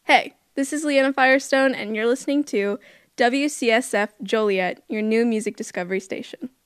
Hey, this is Leanna Firestone, and you're listening to WCSF Joliet, your new music discovery station.